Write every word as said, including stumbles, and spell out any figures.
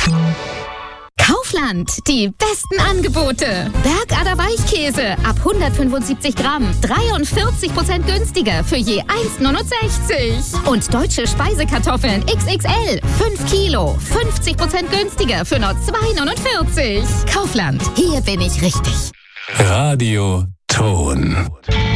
Kaufland, die besten Angebote. Bergader Weichkäse ab hundertfünfundsiebzig Gramm, dreiundvierzig Prozent günstiger für je eins Komma neunundsechzig. Und deutsche Speisekartoffeln X X L, fünf Kilo, fünfzig Prozent günstiger für nur zwei Komma neunundvierzig. Kaufland, hier bin ich richtig. Radio Ton.